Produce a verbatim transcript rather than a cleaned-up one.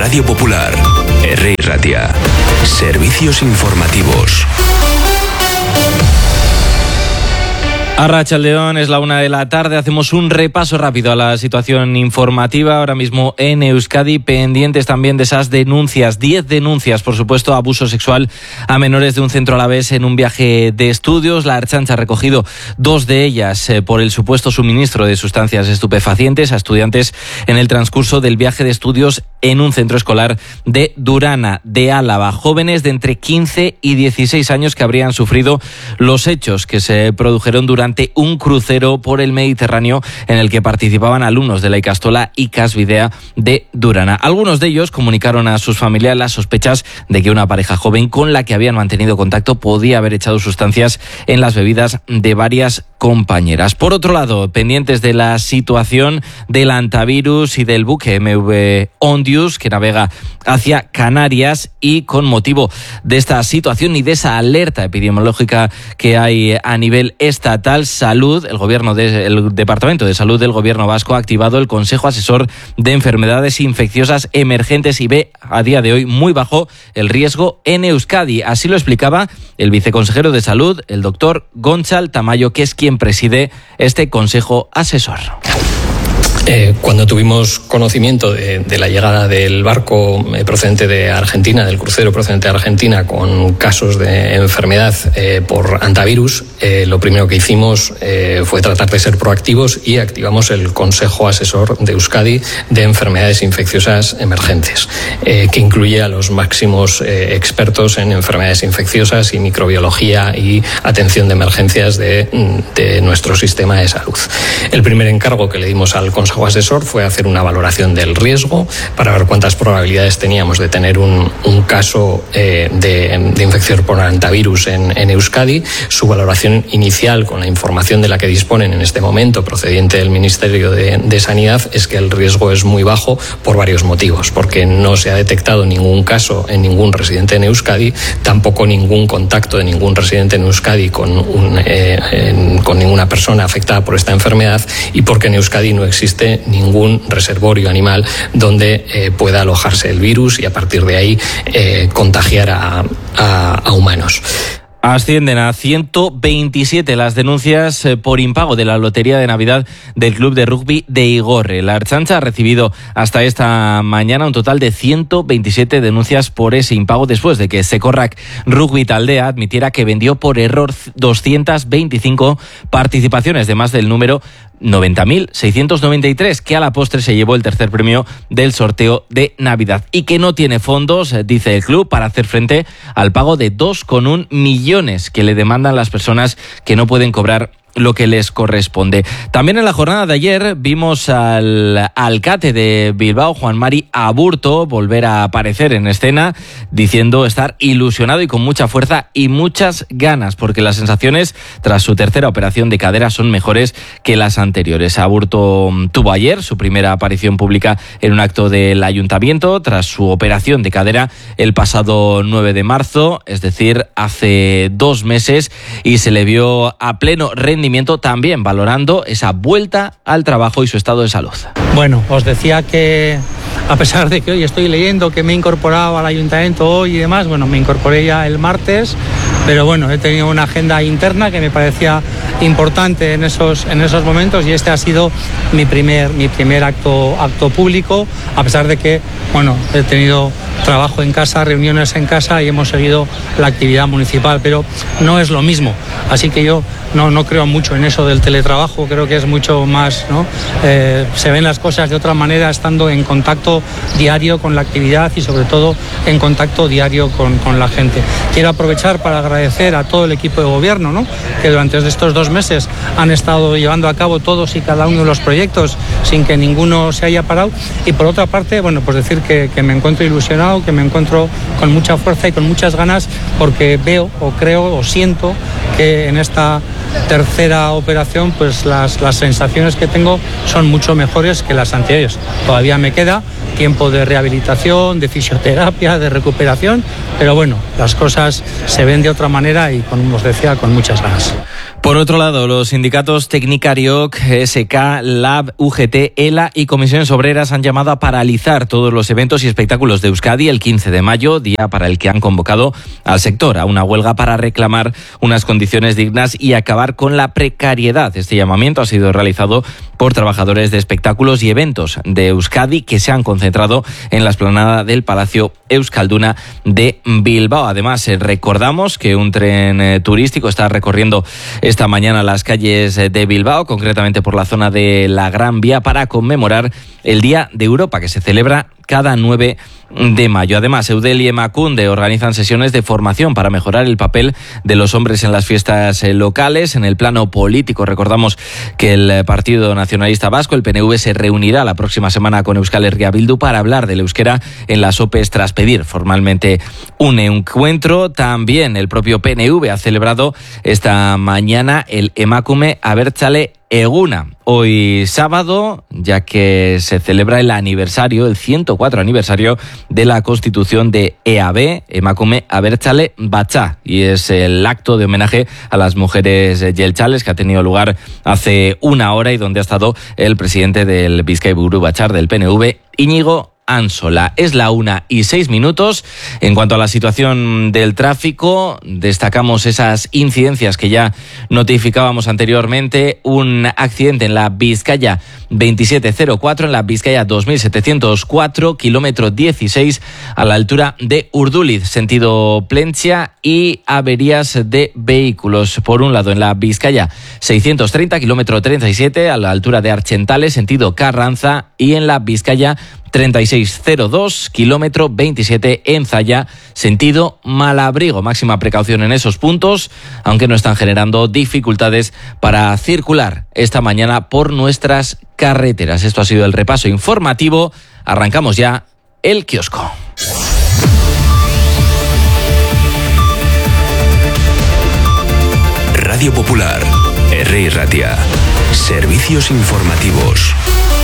Radio Popular, R. Ratia. Servicios informativos. Arratsaldeon, es la una de la tarde. Hacemos un repaso rápido a la situación informativa ahora mismo en Euskadi, pendientes también de esas denuncias, diez denuncias, por supuesto, abuso sexual a menores de un centro alavés en un viaje de estudios. La Ertzaintza ha recogido dos de ellas eh, por el supuesto suministro de sustancias estupefacientes a estudiantes en el transcurso del viaje de estudios en un centro escolar de Durana, de Álava. Jóvenes de entre quince y dieciséis años que habrían sufrido los hechos que se produjeron durante un crucero por el Mediterráneo en el que participaban alumnos de la Ikastola Ikasbidea de Durana. Algunos de ellos comunicaron a sus familiares las sospechas de que una pareja joven con la que habían mantenido contacto podía haber echado sustancias en las bebidas de varias compañeras. Por otro lado, pendientes de la situación del antivirus y del buque M V Ondius que navega hacia Canarias, y con motivo de esta situación y de esa alerta epidemiológica que hay a nivel estatal, Salud, el gobierno de, el Departamento de Salud del Gobierno Vasco ha activado el Consejo Asesor de Enfermedades Infecciosas Emergentes y ve a día de hoy muy bajo el riesgo en Euskadi. Así lo explicaba el viceconsejero de Salud, el doctor Gontzal Tamayo, que es quien preside este Consejo Asesor. Eh, cuando tuvimos conocimiento de, de la llegada del barco eh, procedente de Argentina, del crucero procedente de Argentina, con casos de enfermedad eh, por antivirus, eh, lo primero que hicimos eh, fue tratar de ser proactivos y activamos el Consejo Asesor de Euskadi de Enfermedades Infecciosas Emergentes, eh, que incluye a los máximos eh, expertos en enfermedades infecciosas y microbiología y atención de emergencias de, de nuestro sistema de salud. El primer encargo que le dimos al Consejo Asesor fue hacer una valoración del riesgo para ver cuántas probabilidades teníamos de tener un, un caso eh, de, de infección por antivirus en, en Euskadi. Su valoración inicial, con la información de la que disponen en este momento procedente del Ministerio de, de Sanidad, es que el riesgo es muy bajo por varios motivos, porque no se ha detectado ningún caso en ningún residente en Euskadi, tampoco ningún contacto de ningún residente en Euskadi con, un, eh, en, con ninguna persona afectada por esta enfermedad, y porque en Euskadi no existe ningún reservorio animal donde eh, pueda alojarse el virus y a partir de ahí eh, contagiar a, a, a humanos. Ascienden a ciento veintisiete las denuncias por impago de la lotería de Navidad del club de rugby de Igorre. La Ertzaintza ha recibido hasta esta mañana un total de ciento veintisiete denuncias por ese impago después de que Sekorrak Rugby Taldea admitiera que vendió por error doscientas veinticinco participaciones de más del número noventa mil seiscientos noventa y tres, que a la postre se llevó el tercer premio del sorteo de Navidad y que no tiene fondos, dice el club, para hacer frente al pago de dos coma uno millones que le demandan las personas que no pueden cobrar lo que les corresponde. También en la jornada de ayer vimos al alcalde de Bilbao, Juan Mari Aburto, volver a aparecer en escena diciendo estar ilusionado y con mucha fuerza y muchas ganas, porque las sensaciones tras su tercera operación de cadera son mejores que las anteriores. Aburto tuvo ayer su primera aparición pública en un acto del ayuntamiento tras su operación de cadera el pasado nueve de marzo, es decir, hace dos meses, y se le vio a pleno rendimiento, también valorando esa vuelta al trabajo y su estado de salud. Bueno, os decía que a pesar de que hoy estoy leyendo que me he incorporado al ayuntamiento hoy y demás, bueno, me incorporé ya el martes, pero bueno, he tenido una agenda interna que me parecía importante en esos, en esos momentos, y este ha sido mi primer, mi primer acto, acto público, a pesar de que, bueno, he tenido trabajo en casa, reuniones en casa y hemos seguido la actividad municipal, pero no es lo mismo, así que yo no, no creo mucho en eso del teletrabajo, creo que es mucho más, ¿no? Eh, se ven las cosas de otra manera estando en contacto diario con la actividad y sobre todo en contacto diario con, con la gente. Quiero aprovechar para agradecer a todo el equipo de gobierno, ¿no?, que durante estos dos meses han estado llevando a cabo todos y cada uno de los proyectos sin que ninguno se haya parado, y por otra parte, bueno, pues decir que, que me encuentro ilusionado, que me encuentro con mucha fuerza y con muchas ganas, porque veo o creo o siento que en esta tercera operación pues las, las sensaciones que tengo son mucho mejores que las anteriores. Todavía me queda, tiempo de rehabilitación, de fisioterapia, de recuperación, pero bueno, las cosas se ven de otra manera y, como os decía, con muchas ganas. Por otro lado, los sindicatos Tecnicariok, S K, Lab, U G T, ELA y Comisiones Obreras han llamado a paralizar todos los eventos y espectáculos de Euskadi el quince de mayo, día para el que han convocado al sector a una huelga para reclamar unas condiciones dignas y acabar con la precariedad. Este llamamiento ha sido realizado por trabajadores de espectáculos y eventos de Euskadi que se han concentrado en la explanada del Palacio Euskalduna de Bilbao. Además, recordamos que un tren turístico está recorriendo esta mañana las calles de Bilbao, concretamente por la zona de la Gran Vía, para conmemorar el Día de Europa, que se celebra cada nueve de mayo. Además, Eudel y Emakunde organizan sesiones de formación para mejorar el papel de los hombres en las fiestas locales. En el plano político, recordamos que el Partido Nacionalista Vasco, el P N V, se reunirá la próxima semana con Euskal Herria Bildu para hablar del euskera en las O P Es tras pedir formalmente un encuentro. También el propio P N V ha celebrado esta mañana el Emakume Abertzale Eguna, hoy sábado, ya que se celebra el aniversario, el ciento cuatro aniversario de la constitución de E A B, Emakume Abertzale Batzá, y es el acto de homenaje a las mujeres jeltzales que ha tenido lugar hace una hora y donde ha estado el presidente del Bizkai Buru Batzar del P N V, Íñigo Ansola. Es la una y seis minutos. En cuanto a la situación del tráfico, destacamos esas incidencias que ya notificábamos anteriormente. Un accidente en la Vizcaya veintisiete cero cuatro, en la Vizcaya dos mil setecientos cuatro, kilómetro dieciséis, a la altura de Urduliz, sentido Plentzia, y averías de vehículos. Por un lado, en la Vizcaya seiscientos treinta, kilómetro treinta y siete, a la altura de Archentales, sentido Carranza, y en la Vizcaya treinta y seis cero dos, kilómetro veintisiete, en Zalla, sentido Malabrigo. Máxima precaución en esos puntos, aunque no están generando dificultades para circular esta mañana por nuestras carreteras. Esto ha sido el repaso informativo. Arrancamos ya el kiosco. Radio Popular, Herri Ratia. Servicios informativos.